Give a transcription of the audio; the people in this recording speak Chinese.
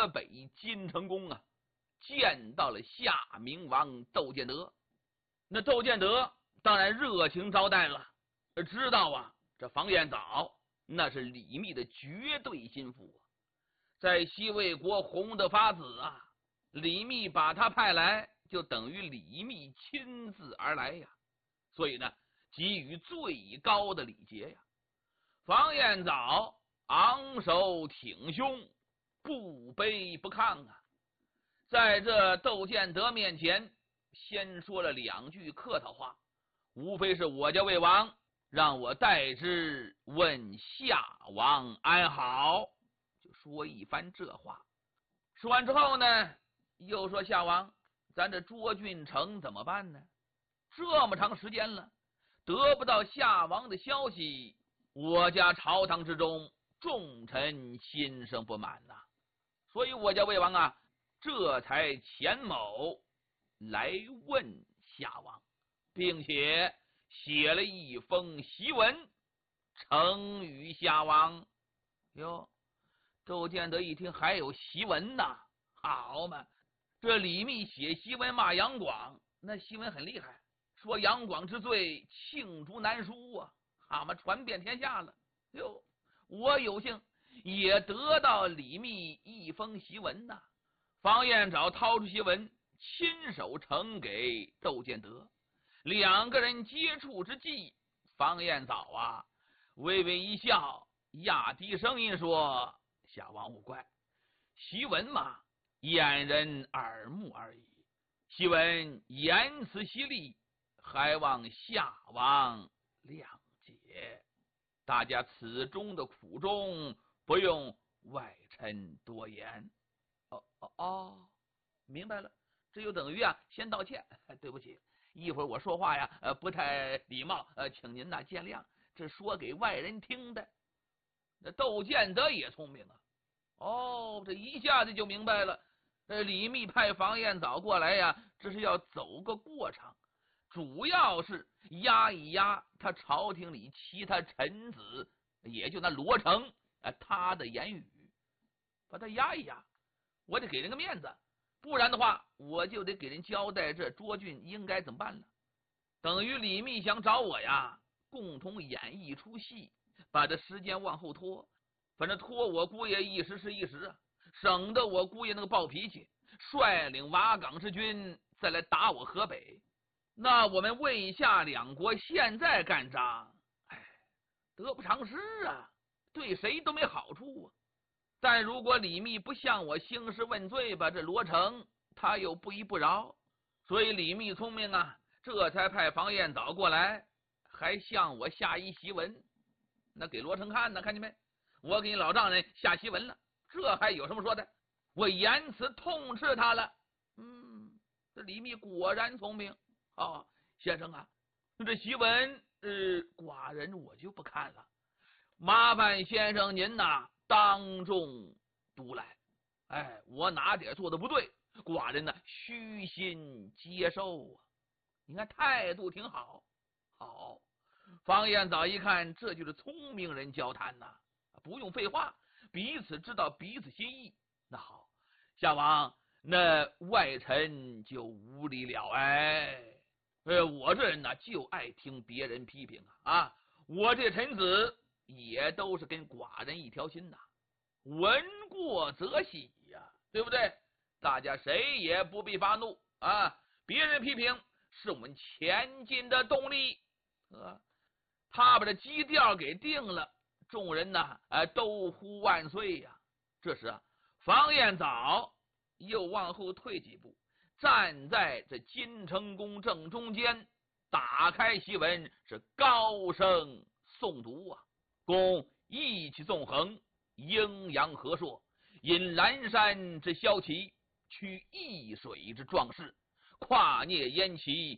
河北金城宫啊，见到了夏明王窦建德。那窦建德当然热情招待了，知道啊，这房彦藻那是李密的绝对心腹啊，在西魏国红得发紫啊，李密把他派来，就等于李密亲自而来呀，所以呢，给予最高的礼节呀。房彦藻昂首挺胸，不卑不亢啊，在这窦建德面前，先说了2句客套话，无非是我家魏王让我代之问夏王安好，就说一番这话。说完之后呢，又说夏王，咱这涿郡城怎么办呢？这么长时间了，得不到夏王的消息，我家朝堂之中众臣心生不满呐，所以我家魏王啊，这才遣某来问夏王，并且写了一封檄文呈与夏王。哟，窦建德一听还有檄文呐，好嘛，这李密写檄文骂杨广，那檄文很厉害，说杨广之罪罄竹难书啊，好嘛，传遍天下了。哟，我有幸也得到李密一封檄文呐。房彦藻掏出檄文，亲手呈给窦建德。2个人接触之际，房彦藻啊微微一笑，压低声音说：“夏王勿怪，檄文嘛，掩人耳目而已。檄文言辞犀利，还望夏王谅解。大家此中的苦衷，不用外臣多言。”明白了，这就等于啊，先道歉，对不起，一会儿我说话呀，不太礼貌，请您呐见谅，这说给外人听的。那窦建德也聪明啊，这一下子就明白了，李密派房彦藻过来呀，这是要走个过场，主要是压一压他朝廷里其他臣子，也就那罗成他的言语，把他压一压，我得给人个面子，不然的话我就得给人交代这涿郡应该怎么办了。等于李密想找我呀，共同演一出戏，把这时间往后拖，反正拖我姑爷一时是一时啊，省得我姑爷那个暴脾气，率领瓦岗之军再来打我河北。那我们魏夏2国现在干仗，得不偿失啊，对谁都没好处啊。但如果李密不向我兴师问罪吧，这罗成他又不依不饶，所以李密聪明啊，这才派房彦藻过来，还向我下一檄文，那给罗成看呢，看见没？我给你老丈人下檄文了，这还有什么说的？我言辞痛斥他了。这李密果然聪明。先生啊，这檄文寡人我就不看了，麻烦先生您呐当众读来。我哪点做的不对，寡人呢虚心接受啊。你看态度挺好。房彦藻一看，这就是聪明人交谈呐，不用废话，彼此知道彼此心意。那好，夏王，那外臣就无礼了。我这人呢就爱听别人批评啊，我这臣子也都是跟寡人一条心呐，闻过则喜呀，对不对？大家谁也不必发怒啊，别人批评是我们前进的动力。他把这基调给定了，众人呢都呼万岁呀。这时房彦藻又往后退几步，站在这金城宫正中间，打开檄文，是高声诵读啊。公意气纵横，阴阳和硕，引蓝山之骁奇，取易水之壮士，跨聂燕齐，